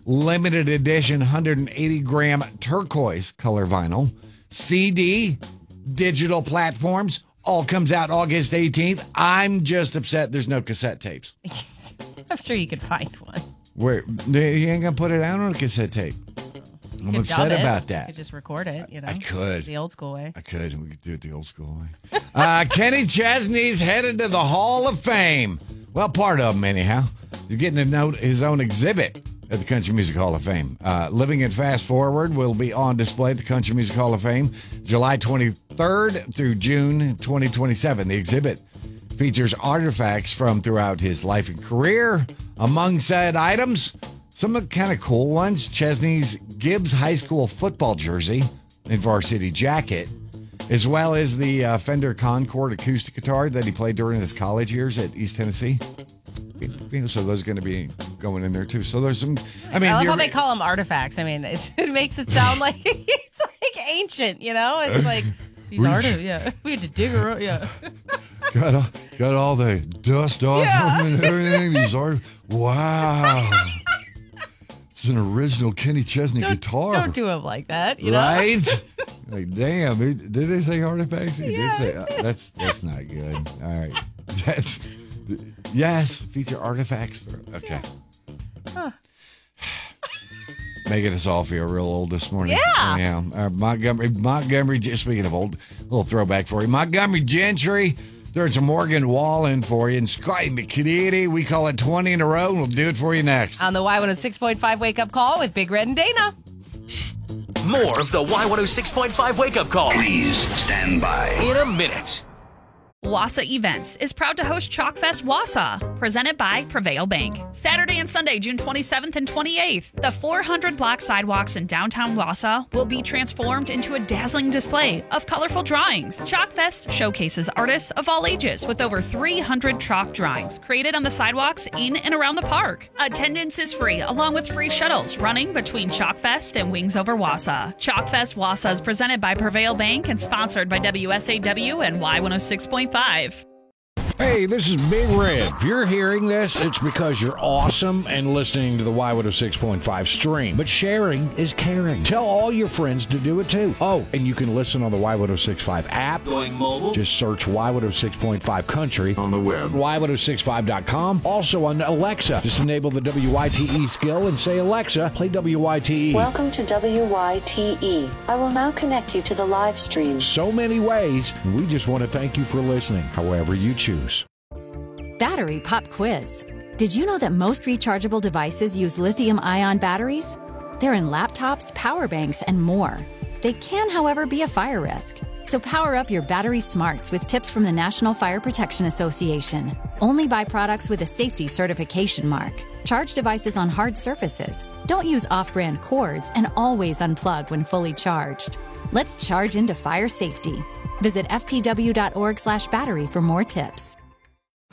limited edition 180-gram turquoise color vinyl, CD, digital platforms. All comes out August 18th. I'm just upset there's no cassette tapes. I'm sure you could find one. Where you ain't gonna put it out on a cassette tape. I'm upset about that. You could just record it, you know. I could. The old school way. I could. We could do it the old school way. Kenny Chesney's headed to the Hall of Fame. Well, part of him, anyhow. He's getting to note his own exhibit at the Country Music Hall of Fame. Living It Fast Forward will be on display at the Country Music Hall of Fame July 23rd through June 2027. The exhibit features artifacts from throughout his life and career. Among said items, some of the kind of cool ones, Chesney's Gibbs High School football jersey and varsity jacket, as well as the Fender Concord acoustic guitar that he played during his college years at East Tennessee. So those are going to be going in there too. So there's some. I mean, I love how they call them artifacts. I mean, it makes it sound like it's like ancient. You know, it's like these artifacts. Yeah, we had to dig around. Yeah, got all the dust off them and everything. These wow. It's an original Kenny Chesney guitar. Don't do him like that, you know? Right? Like, damn, did they say artifacts? He did say that's not good. All right. Yes, feature artifacts. Okay. Huh. Making us all feel real old this morning. Yeah. Montgomery, speaking of old, a little throwback for you. Montgomery Gentry. There's a Morgan Wallen for you. And Scotty McKitty, we call it 20 in a row, and we'll do it for you next. On the Y106.5 Wake Up Call with Big Red and Dana. More of the Y106.5 Wake Up Call. Please stand by. In a minute. Wausau Events is proud to host Chalkfest Wausau, presented by Prevail Bank. Saturday and Sunday, June 27th and 28th, the 400-block sidewalks in downtown Wausau will be transformed into a dazzling display of colorful drawings. Chalkfest showcases artists of all ages with over 300 chalk drawings created on the sidewalks in and around the park. Attendance is free, along with free shuttles running between Chalkfest and Wings Over Wausau. Chalkfest Wausau is presented by Prevail Bank and sponsored by WSAW and Y106.5. Hey, this is Big Red. If you're hearing this, it's because you're awesome and listening to the Y106.5 stream. But sharing is caring. Tell all your friends to do it too. Oh, and you can listen on the Y106.5 app. Going mobile. Just search Y106.5 Country On the web. Y106.5.com. Also on Alexa. Just enable the WYTE skill and say, Alexa, play WYTE. Welcome to WYTE. I will now connect you to the live stream. So many ways. We just want to thank you for listening, however you choose. Battery Pop Quiz. Did you know that most rechargeable devices use lithium-ion batteries? They're in laptops, power banks, and more. They can, however, be a fire risk. So power up your battery smarts with tips from the National Fire Protection Association. Only buy products with a safety certification mark. Charge devices on hard surfaces. Don't use off-brand cords, and always unplug when fully charged. Let's charge into fire safety. Visit fpw.org/battery for more tips.